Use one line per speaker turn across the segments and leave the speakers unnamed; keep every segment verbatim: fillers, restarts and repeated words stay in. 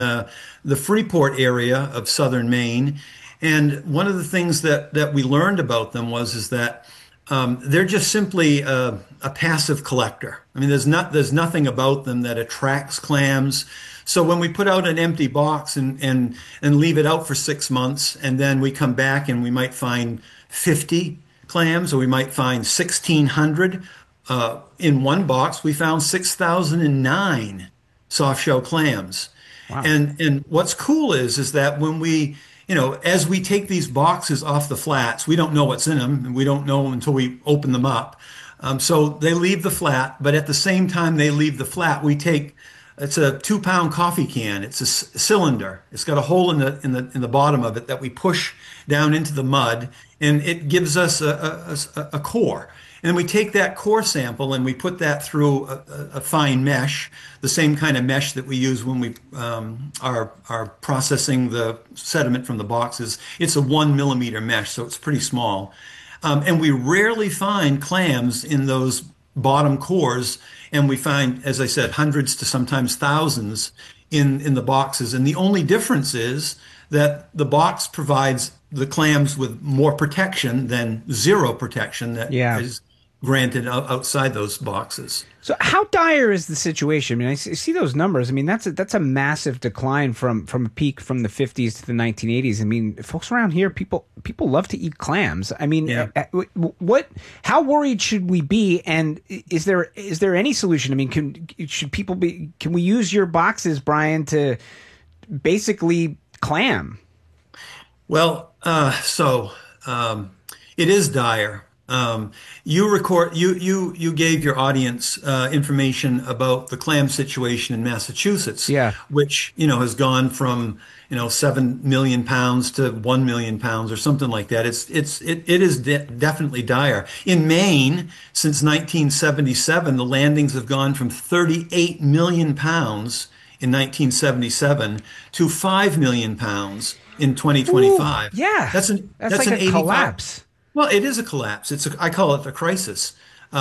uh, the Freeport area of southern Maine. And one of the things that that we learned about them was is that um, they're just simply a, a passive collector. I mean, there's not there's nothing about them that attracts clams. So when we put out an empty box and and and leave it out for six months, and then we come back and we might find fifty clams, or we might find sixteen hundred. Uh, in one box, we found six thousand nine soft shell clams.
Wow.
And and what's cool is is that when we, you know, as we take these boxes off the flats, we don't know what's in them, and we don't know until we open them up. Um, so they leave the flat, but at the same time they leave the flat, we take it's a two pound coffee can. It's a c- cylinder. It's got a hole in the in the in the bottom of it that we push down into the mud, and it gives us a, a, a a core. And we take that core sample and we put that through a, a, a fine mesh, the same kind of mesh that we use when we um, are are processing the sediment from the boxes. It's a one millimeter mesh, so it's pretty small. Um, and we rarely find clams in those bottom cores, and we find, as I said, hundreds to sometimes thousands in in the boxes. And the only difference is that the box provides the clams with more protection than zero protection that
Yeah.
is granted outside those boxes.
So how dire is the situation? I mean, I see those numbers. I mean, that's a, that's a massive decline from from a peak from the fifties to the nineteen eighties. I mean, folks around here, people people love to eat clams. I mean,
Yeah.
uh, what? How worried should we be? And is there is there any solution? I mean, can should people be? Can we use your boxes, Brian, to basically clam?
Well, uh, so um, it is dire. Um, you record you you you gave your audience uh, information about the clam situation in Massachusetts,
Yeah.
which you know has gone from you know seven million pounds to one million pounds or something like that. It's it's it it is de definitely dire. In Maine, since nineteen seventy-seven, the landings have gone from thirty-eight million pounds in nineteen seventy-seven to five million pounds in
Ooh,
twenty twenty-five.
yeah,
That's an
that's
that's
like
an
a
eighty-five.
collapse.
Well, it is a collapse. It's a, I call it a crisis.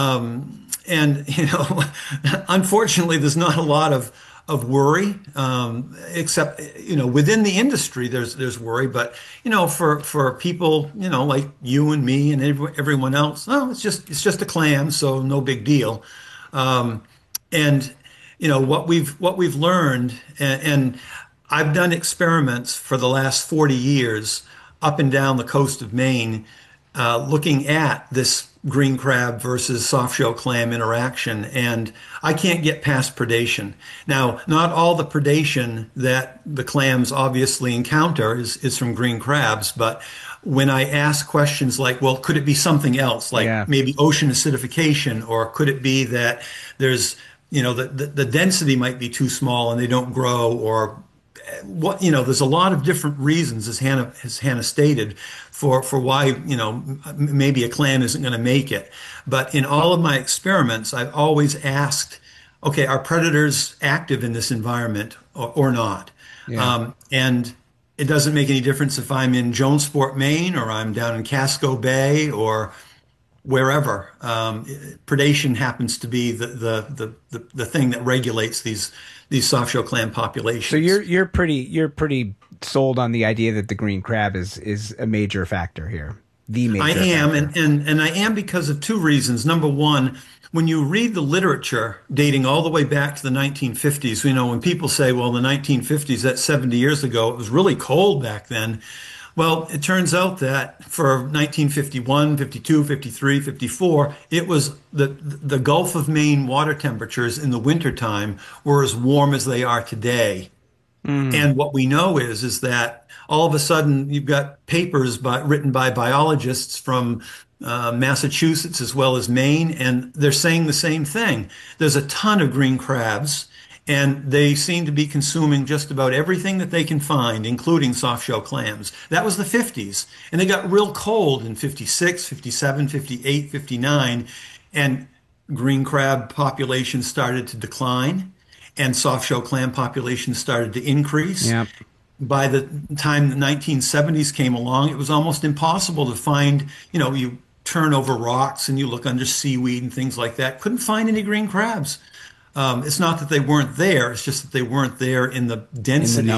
Um, and you know, unfortunately, there's not a lot of of worry, um, except you know within the industry there's there's worry, but you know for for people you know like you and me and every, everyone else, no, it's just it's just a clam, so no big deal. Um, and you know what we've what we've learned, and, and I've done experiments for the last forty years up and down the coast of Maine uh, looking at this green crab versus soft shell clam interaction, and I can't get past predation. Now, not all the predation that the clams obviously encounter is, is from green crabs, but when I ask questions like, well, could it be something else, like
Yeah.
maybe ocean acidification, or could it be that there's, you know, the, the, the density might be too small and they don't grow, or what you know there's a lot of different reasons as Hannah as Hannah stated for for why you know maybe a clam isn't going to make it, but in all of my experiments I've always asked, okay, are predators active in this environment or, or not?
Yeah.
um, and it doesn't make any difference if I'm in Jonesport, Maine, or I'm down in Casco Bay, or wherever. Um, predation happens to be the, the the the the thing that regulates these these soft shell clam
So you're
populations.
you're pretty you're pretty sold on the idea that the green crab is is a major factor here, the
I
major
am,
factor.
and, and and I am because of two reasons. Number one, when you read the literature dating all the way back to the nineteen fifties, you know, when people say, well, the nineteen fifties, that's seventy years ago, it was really cold back then. Well, it turns out that for nineteen fifty-one, fifty-two, fifty-three, fifty-four, it was the the Gulf of Maine water temperatures in the wintertime were as warm as they are today.
Mm.
And what we know is is that all of a sudden you've got papers by, written by biologists from uh, Massachusetts as well as Maine, and they're saying the same thing. There's a ton of green crabs, and they seem to be consuming just about everything that they can find, including soft shell clams. That was the fifties, and they got real cold in fifty-six, fifty-seven, fifty-eight, fifty-nine, and green crab populations started to decline and soft shell clam populations started to increase.
Yeah.
By the time the nineteen seventies came along, it was almost impossible to find, you know, you turn over rocks and you look under seaweed and things like that. Couldn't find any green crabs. Um, it's not that they weren't there; it's just that they weren't there in the
in the
density